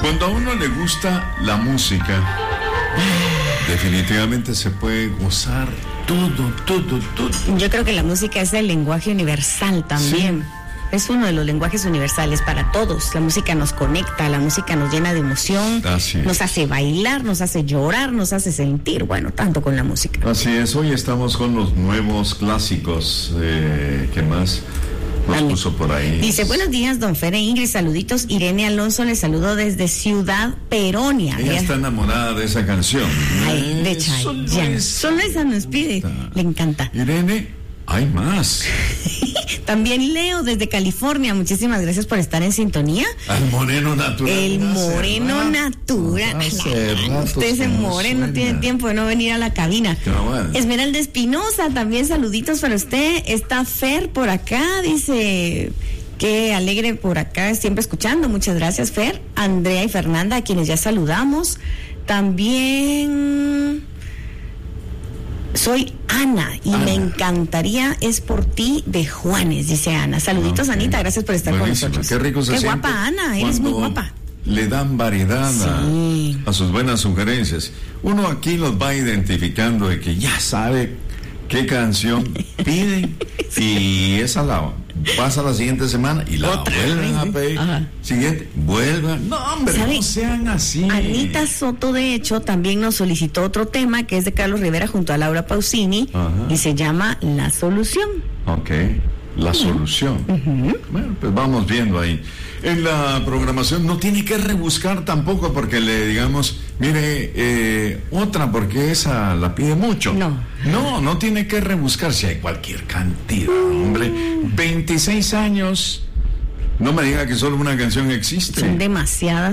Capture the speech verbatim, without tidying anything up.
Cuando a uno le gusta la música, definitivamente se puede gozar todo, todo, todo. Yo creo que la música es el lenguaje universal también. Sí. Es uno de los lenguajes universales para todos. La música nos conecta, la música nos llena de emoción, nos hace bailar, nos hace llorar, nos hace sentir, bueno, tanto con la música. Así es, hoy estamos con los nuevos clásicos. Eh, ¿Qué más nos Dale. puso por ahí? Dice, buenos días, don Fer e Ingrid, saluditos. Irene Alonso les saludo desde Ciudad Peronia. Ella está enamorada de esa canción. Ay, de Chayanne. Solo esa nos pide, le encanta. Irene, hay más. También Leo desde California, muchísimas gracias por estar en sintonía. Al moreno natural. El moreno natural. Usted ese moreno no tiene tiempo de no venir a la cabina. Bueno. Esmeralda Espinosa, también saluditos para usted. Está Fer por acá, dice, qué alegre por acá, siempre escuchando. Muchas gracias, Fer. Andrea y Fernanda, a quienes ya saludamos. También soy Ana y Ana. Me encantaría Es por ti de Juanes, dice Ana. Saluditos, okay. Anita, gracias por estar Buenísimo. con nosotros. Qué rico se Qué siente guapa Ana, eres muy guapa. Le dan variedad sí. a, a sus buenas sugerencias. Uno aquí los va identificando de que ya sabe qué canción piden y esa la pasa la siguiente semana y la Otra vuelven vez, a pedir. Ajá. Siguiente, vuelvan. No, hombre, ¿sabe? No sean así. Anita Soto, de hecho, también nos solicitó otro tema que es de Carlos Rivera junto a Laura Pausini. Ajá. Y se llama La Solución. Ok, La uh-huh. Solución. Uh-huh. Bueno, pues vamos viendo ahí. En la programación no tiene que rebuscar tampoco porque le digamos, mire, eh, otra porque esa la pide mucho. No. No, no tiene que rebuscar si hay cualquier cantidad, hombre. veintiséis años. No me diga que solo una canción existe. Son demasiadas.